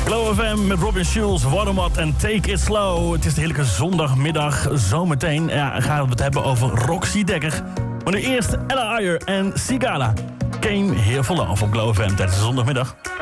Glow FM met Robin Schulz, Watermat en Take It Slow. Het is de heerlijke zondagmiddag. Zometeen gaan we het hebben over Roxy Dekker. Maar nu eerst Ella Ayer en Sigala. Came Here for Love op Glow FM tijdens de zondagmiddag.